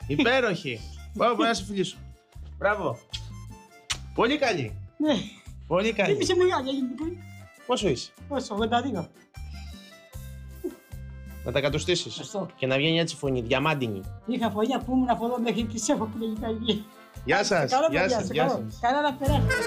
Υπέροχη. Πάω να σε φιλήσω. Μπράβο. Πολύ καλή. Ναι. Πολύ καλή. Είσαι μεγάλη, έγινε πολύ. Πόσο είσαι? Πόσο, 82. Να τα κατοστήσεις. Ευχαριστώ. Και να βγαίνει έτσι φωνή, διαμάντινη. Είχα φωνή που ήμουν από εδώ μέχρι τη Σέφο που λέγει τα ίδια. Γεια σας. Καλά, Γεια παιδιά, σας. σε Γεια καλό. σας. Καλά να περάσετε.